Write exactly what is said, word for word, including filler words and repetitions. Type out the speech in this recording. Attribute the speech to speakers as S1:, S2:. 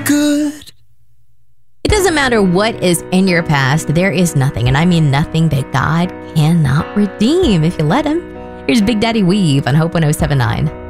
S1: good.
S2: It doesn't matter what is in your past, there is nothing, and I mean nothing, that God cannot redeem if you let him. Here's Big Daddy Weave on Hope one oh seven point nine.